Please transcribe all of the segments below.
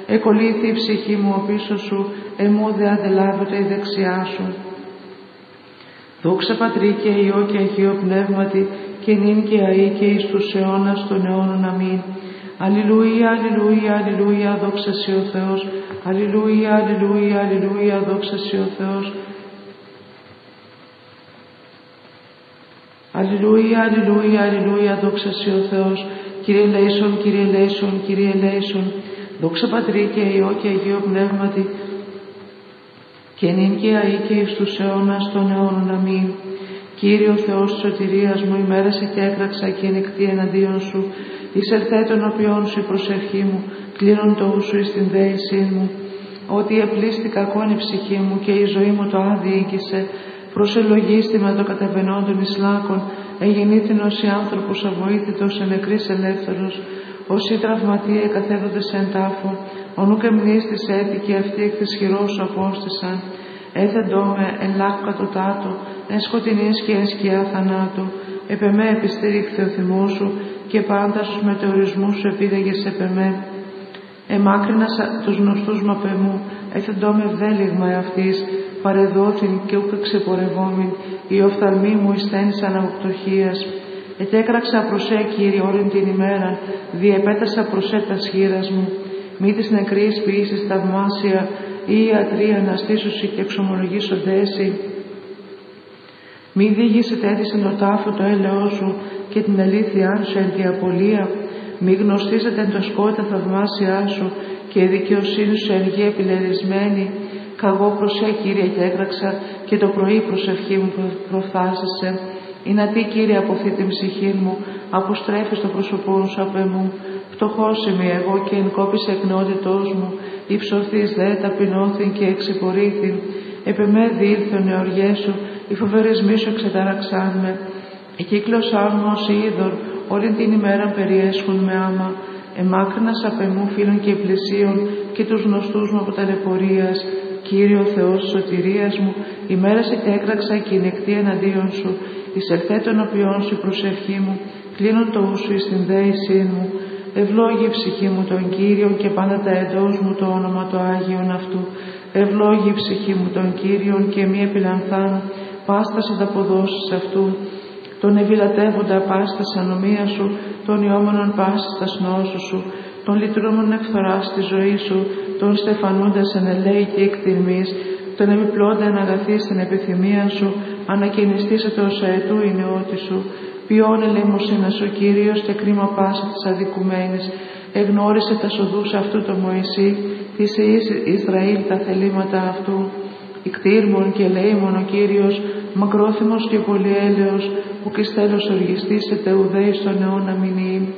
εκολύθη η ψυχή μου ο πίσω σου, εμού δε αντελάβεται η δεξιά σου. Δόξα Πατρί και Υιό και Αγίο Πνεύματι, και νυν και αεί και εις τους αιώνας των αιώνων. Αμήν. Αλληλούια, αλληλούια, αλληλούια, δόξα σοι ο Θεός. Αλληλούια, αλληλούια, αλληλούια, δόξα σοι ο Θεός. Αλληλούια, αλληλούια, αλληλούια, δόξα σοι ο Θεός. Κύριε ελέησον, Κύριε ελέησον, Κύριε ελέησον. Δόξα Πατρί και Υιό και Αγίο Πνεύματι, και νυν και αεί και εις τους αιώνας των αιώνων. Αμήν. Κύριε ο Θεός της σωτηρίας μου, ημέρασε και έκραξα και νυχτή εναντίον σου. Εισελθέ των οποίων σου η προσευχή μου, κλείνον το ου σου εις την δέησή μου. Ότι επλήστη κακόν η ψυχή μου και η ζωή μου το άδει οίκησε. Προσελογίστη με το κατεβενόν των Ισλάκων, εγεννήθηνος η άνθρωπος αβοήθητος, εν νεκρής ελεύθερος. Όσοι τραυματίε καθέδοντες εν τάφο, ονούκ εμνίστης έτη και αυτοί εκ της χειρός σου απόστησαν. Έθεντό με εν λάκκου κατωτάτω, εν σκοτεινής και εν σκιά θανάτου. Επεμέ επιστήριχθε ο θυμός σου και πάντα στους μετεωρισμούς σου επίδεγες επεμέ. Εμάκρυνας τους γνωστούς μου απεμού, έθεντό με βδέλιγμα εαυτής, παρεδόθην και ούκ ξεπορευόμην, οι οφθαλμοί μου εισθένησαν αποκτοχίας. Ετέκραξα προσέ, Κύριε, όλην την ημέρα, διεπέτασα προσέ τας χείρας μου. Μη της νεκρής ποιήσεις θαυμάσια, ή ιατροί αναστήσουσι και εξομολογήσονται έσυ. Μη δίγησε έδισεν το τάφο το έλεό σου και την αλήθειά σου εν τη απολία. Μη γνωστίζεται εν το σκότα θαυμάσια σου και η δικαιοσύνη σου εν γη επιλερισμένη. Καγώ προσέ, Κύριε, και έκραξα και το πρωί προσευχή μου προφθάσισε. Είναι τι, Κύριε, αποθεί την ψυχή μου, αποστρέφεις το πρόσωπό σου απ' εμού. Φτωχός είμαι εγώ και εν κόπης εκνότητός μου, υψωθείς δε ταπεινώθην και εξυπορήθην. Επεμέ διήλθον εωριές σου, οι φοβερισμοί σου εξετάραξάν με. Οι κύκλωσάν μου ως είδωρ, όλη την ημέρα περιέσχουν με άμα. Εμάκρυνας απ' εμού φίλων και πλησίων και τους γνωστούς μου από ταλαιπωρίας. Κύριε ο Θεός της σωτηρίας μου, ημέρασε και έκραξα και νυχτή εναντίον σου. Εισελθέ των οποίων σου η προσευχή μου, κλείνον το ου σου εις την δέησή μου. Ευλόγη η ψυχή μου τον Κύριο και πάντα τα εντός μου το όνομα το Άγιον αυτού. Ευλόγη η ψυχή μου τον Κύριον και μη επιλανθάνω πάστας ανταποδόσεις αυτού. Τον ευηλατεύοντα πάστας ανομία σου, τον ιόμενον πάστας νόσου σου, τον λυτρούμον ευθοράς στη ζωή σου, τον στεφανούντας εν ελέη και εκτιμής, τον επιπλώντα εν αγαθή στην επιθυμία σου, ανακαινιστήσετε ως αετού η νεότη σου. Ποιόν ελεημοσύνας ο Κύριος και κρίμα πάσα της αδικουμένης. Εγνώρισε τα σοδούς αυτού το Μωυσή, της Ισραήλ τα θελήματα αυτού. Ικτήρμον και ελεήμον ο Κύριος, μακρόθυμος και πολυέλεος, που κι στέλος οργιστήσετε ουδέη στον αιώνα μηνύει.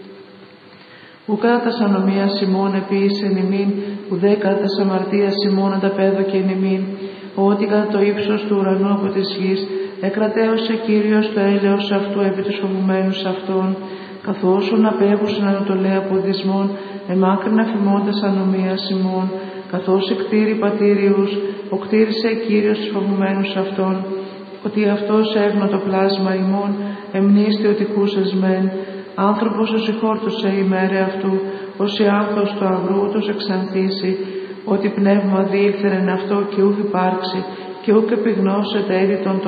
Ουκά τας ανομίας ημών επίησεν ημίν, ουδέ κατά τας αμαρτίας ημών ανταπέδωκε ημίν. Ότι κατά το ύψος του ουρανού από της γης, εκρατέωσε Κύριος το έλεος αυτού επί τους φοβουμένους αυτών, καθώς απέχουσαν ανατολέ από δυσμών, εμάκρινα φημώντας ανομίας ημών, καθώς εκτήρη πατήριους, οκτήρισε Κύριος τους φοβουμένους αυτών, ότι αυτός έγνω το πλάσμα ημών, εμνίστη ότι χούσες μεν, άνθρωπος ως ηχόρτωσε η μέρε αυτού, ως η άνθος του αγρού ούτως εξανθήσει, ότι πνεύμα διήλθεν εν αυτό και ούχ υπάρξει, και ούκ επιγνώσεται έδιτον το